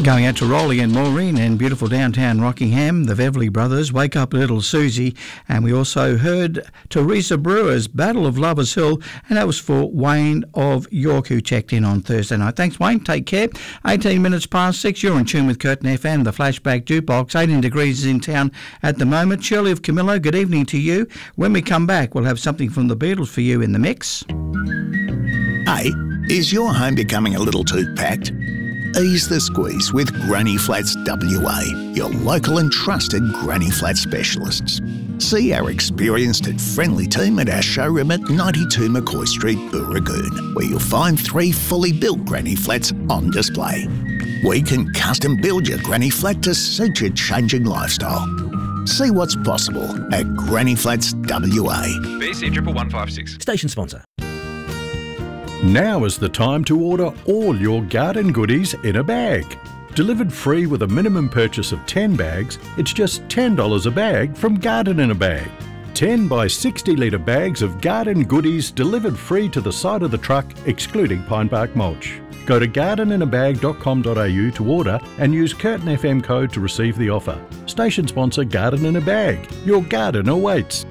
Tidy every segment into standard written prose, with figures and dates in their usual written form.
Going out to Rolly and Maureen in beautiful downtown Rockingham, the Beverly Brothers, Wake Up Little Susie, and we also heard Teresa Brewer's Battle of Lovers Hill, and that was for Wayne of York, who checked in on Thursday night. Thanks, Wayne. Take care. 18 minutes past 6, you're in tune with Curtin FM, the Flashback Jukebox. 18 degrees in town at the moment. Shirley of Camillo, good evening to you. When we come back, we'll have something from the Beatles for you in the mix. Hey, is your home becoming a little too packed? Ease the squeeze with Granny Flats WA, your local and trusted Granny Flat specialists. See our experienced and friendly team at our showroom at 92 McCoy Street, Booragoon, where you'll find 3 fully built Granny Flats on display. We can custom build your Granny Flat to suit your changing lifestyle. See what's possible at Granny Flats WA. BC 11156. Station sponsor. Now is the time to order all your garden goodies in a bag. Delivered free with a minimum purchase of 10 bags, it's just $10 a bag from Garden in a Bag. 10 by 60 litre bags of garden goodies delivered free to the side of the truck, excluding pine bark mulch. Go to gardeninabag.com.au to order and use Curtin FM code to receive the offer. Station sponsor Garden in a Bag. Your garden awaits.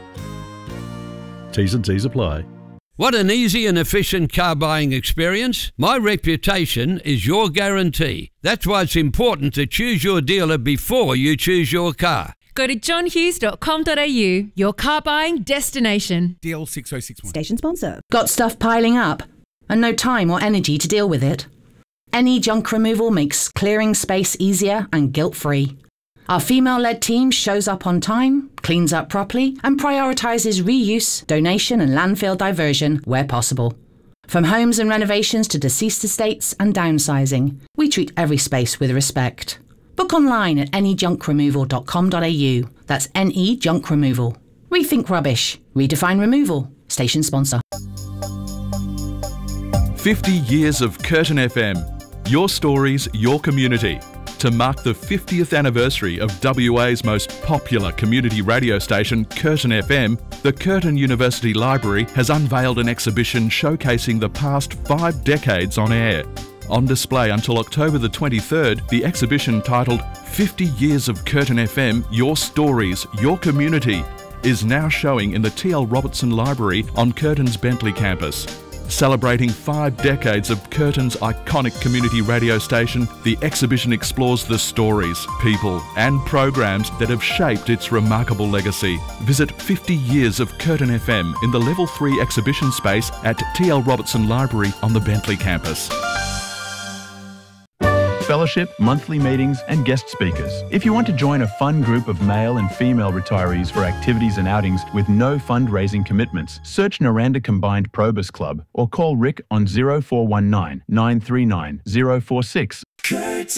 T's and C's apply. What an easy and efficient car buying experience. My reputation is your guarantee. That's why it's important to choose your dealer before you choose your car. Go to johnhughes.com.au, your car buying destination. DL 6061. Station sponsor. Got stuff piling up and no time or energy to deal with it? NE Junk Removal makes clearing space easier and guilt-free. Our female-led team shows up on time, cleans up properly, and prioritises reuse, donation and landfill diversion where possible. From homes and renovations to deceased estates and downsizing, we treat every space with respect. Book online at nejunkremoval.com.au. That's NE Junk Removal. Rethink rubbish. Redefine removal. Station sponsor. 50 years of Curtin FM. Your stories, your community. To mark the 50th anniversary of WA's most popular community radio station, Curtin FM, the Curtin University Library has unveiled an exhibition showcasing the past 5 decades on air. On display until October the 23rd, the exhibition titled 50 Years of Curtin FM, Your Stories, Your Community is now showing in the T.L. Robertson Library on Curtin's Bentley campus. Celebrating 5 decades of Curtin's iconic community radio station, the exhibition explores the stories, people and programs that have shaped its remarkable legacy. Visit 50 Years of Curtin FM in the Level 3 exhibition space at T.L. Robertson Library on the Bentley campus. Fellowship, monthly meetings and guest speakers. If you want to join a fun group of male and female retirees for activities and outings with no fundraising commitments, search Noranda Combined Probus Club or call Rick on 0419 939 046.